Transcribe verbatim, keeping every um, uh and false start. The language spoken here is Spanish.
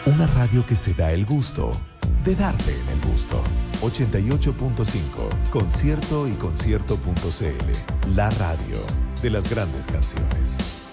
Una radio que se da el gusto de darte en el gusto. ochenta y ocho punto cinco, Concierto y concierto punto c l. La radio de las grandes canciones.